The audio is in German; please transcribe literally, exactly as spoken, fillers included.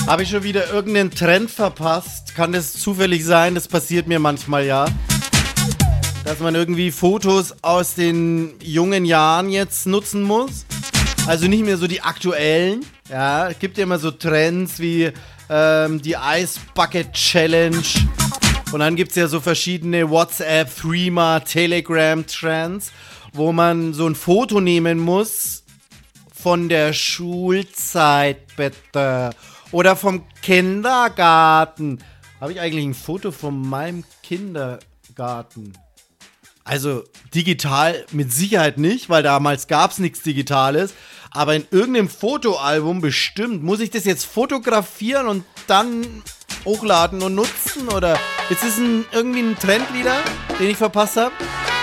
Habe ich schon wieder irgendeinen Trend verpasst? Kann das zufällig sein? Das passiert mir manchmal, ja. Dass man irgendwie Fotos aus den jungen Jahren jetzt nutzen muss. Also nicht mehr so die aktuellen. Ja, es gibt ja immer so Trends wie ähm, die Ice Bucket Challenge. Und dann gibt es ja so verschiedene WhatsApp, Threema, Telegram Trends, wo man so ein Foto nehmen muss von der Schulzeit, bitte. Oder vom Kindergarten. Habe ich eigentlich ein Foto von meinem Kindergarten? Also digital mit Sicherheit nicht, weil damals gab es nichts Digitales. Aber in irgendeinem Fotoalbum bestimmt. Muss ich das jetzt fotografieren und dann hochladen und nutzen? Oder ist es ein, irgendwie ein Trend wieder, den ich verpasst habe?